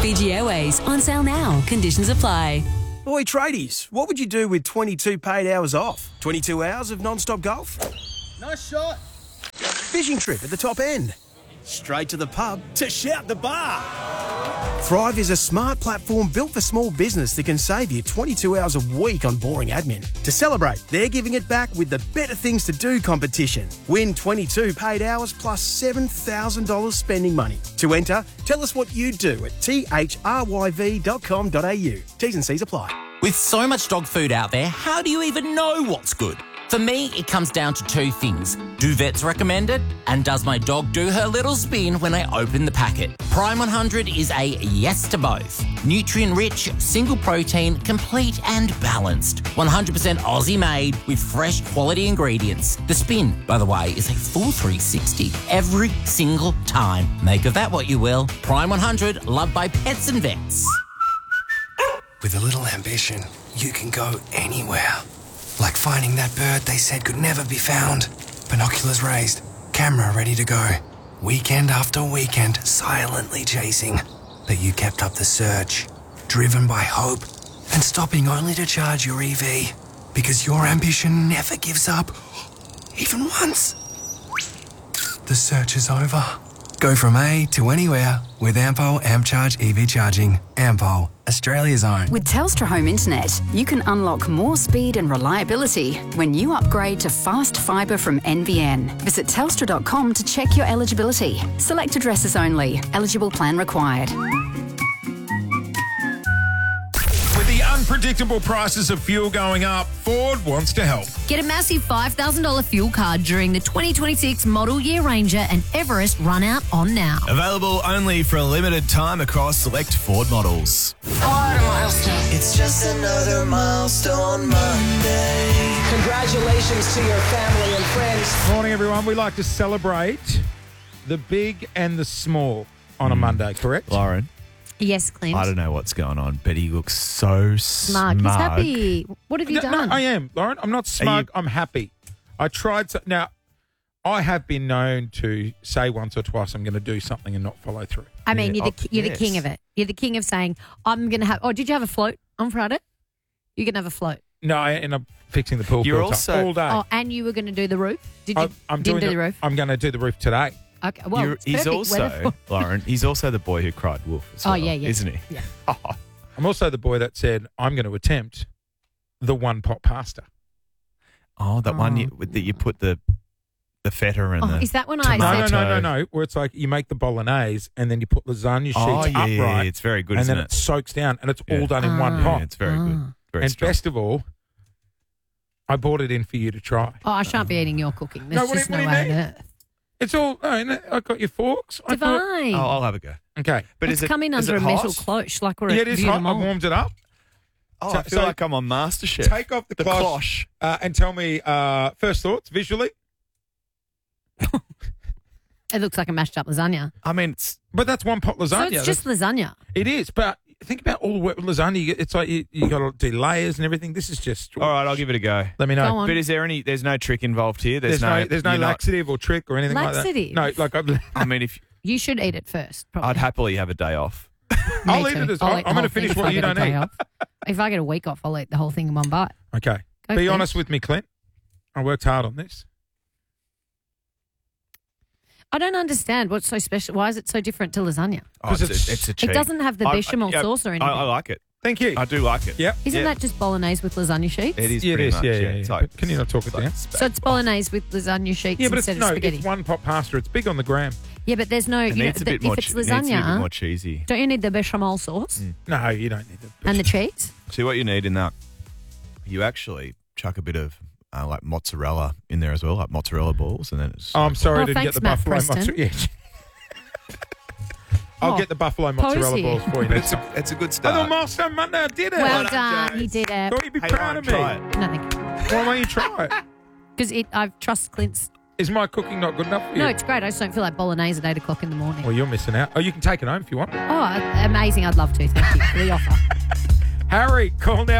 Fiji Airways, on sale now. Conditions apply. Oi, tradies, what would you do with 22 paid hours off? 22 hours of non-stop golf? Nice shot. Fishing trip at the top end? Straight to the pub to shout the bar? Thrive is a smart platform built for small business that can save you 22 hours a week on boring admin. To celebrate, they're giving it back with the Better Things to Do competition. Win 22 paid hours plus $7,000 spending money. To enter, tell us what you do at thryv.com.au. T's and C's apply. With so much dog food out there, how do you even know what's good? For me, it comes down to two things. Do vets recommend it? And does my dog do her little spin when I open the packet? Prime 100 is a yes to both. Nutrient-rich, single protein, complete and balanced. 100% Aussie made with fresh quality ingredients. The spin, by the way, is a full 360 every single time. Make of that what you will. Prime 100, loved by pets and vets. With a little ambition, you can go anywhere. Like finding that bird they said could never be found. Binoculars raised, camera ready to go. Weekend after weekend, silently chasing. But you kept up the search, driven by hope, and stopping only to charge your EV. Because your ambition never gives up, even once. The search is over. Go from A to anywhere with Ampol AmpCharge EV charging. Ampol, Australia's own. With Telstra Home Internet, you can unlock more speed and reliability when you upgrade to fast fibre from NBN. Visit telstra.com to check your eligibility. Select addresses only. Eligible plan required. With the unpredictable prices of fuel going up, Ford wants to help. Get a massive $5,000 fuel card during the 2026 Model Year Ranger and Everest run out on now. Available only for a limited time across select Ford models. It's just another milestone Monday. Congratulations to your family and friends. Morning, everyone. We like to celebrate the big and the small on a Monday, correct? Lauren, Yes, Clint. I don't know what's going on, but he looks so smug. He's happy. What have you done? No, I am, Lauren. I'm not smug. I'm happy. I tried to. Now, I have been known to say once or twice I'm going to do something and not follow through. I mean, you're the king of it. You're the king of saying, I'm going to have... Oh, did you have a float on Friday? You're going to have a float. No, I end up fixing the pool You're filter also all day. Oh, and you were going to do the roof? Did you didn't do the roof? I'm going to do the roof today. Okay, well, it's He's perfect also, weather. Lauren, he's also the boy who cried wolf as well, yeah. isn't he? Yeah. I'm also the boy that said, I'm going to attempt the one-pot pasta. Oh, that one that you put the feta and the... Is that when I said... No. Where it's like you make the bolognese and then you put lasagna sheets upright. Yeah, it's very good, and isn't then it soaks down and it's all done in one Yeah, pot. it's very good. Very And strong. best of all, I brought it in for you to try. Oh, I shan't be eating your cooking. There's what just do you no way on mean? earth. It's all... I got your forks. Divine. I'll have a go. Okay. But Let's is it come in is under it a metal hot? cloche like we're Yeah, at it is View hot. the I Mall. warmed it up. Oh, I feel like I'm on MasterChef. Take off the cloche. And tell me first thoughts visually. It looks like a mashed up lasagna. I mean, But that's one pot lasagna. So it's just lasagna. It is, but think about all the work with lasagna. It's like you got to do layers and everything. This is just... all right, I'll give it a go. Let me know. Go on. But is there any... There's no trick involved here? There's no you're not- laxative or trick or anything Laxative? like that. No, like I mean, if You should eat it first, probably. I'd happily have a day off. I'll Me eat too. it as I'll well. eat I'm the going to whole thing finish if what I you get a don't day eat. off. If I get a week off, I'll eat the whole thing in one bite. Okay. Go, Be Clint. honest with me, Clint. I worked hard on this. I don't understand what's so special. Why is it so different to lasagna? Oh, it's a cheat. It doesn't have the bechamel sauce or anything. I like it. Thank you. I do like it. Yep. Isn't that just bolognese with lasagna sheets? It is Yeah, it pretty is. much. Yeah. It's like, But can you not talk it down? So it's bolognese with lasagna sheets Yeah, but instead it's, of no, spaghetti. it's one pot pasta. It's big on the gram. Yeah, but there's no, It you know, needs a bit if more. it's It needs to be a bit lasagna, more cheesy. don't you need the bechamel sauce No, you don't need the... and the cheese? See what you need in that. You actually chuck a bit of like mozzarella in there as well, like mozzarella balls, and then it's. Oh, I'm sorry Oh, I didn't thanks, get the Matt buffalo Preston. mozzarella. Yeah. I'll Oh, get the buffalo mozzarella posy. balls for you But next time. it's a good I start. thought milestone Monday I did it. Well done, done, James. he did it. Thought you'd be Hey, proud Lauren, of me. try it. No, thank you. Why won't you try it? Because I trust Clint's. Is my cooking not good enough for you? No, it's great. I just don't feel like bolognese at 8 o'clock in the morning. Well, you're missing out. Oh, you can take it home if you want. Oh, amazing. I'd love to. Thank you for the offer. Harry, call now.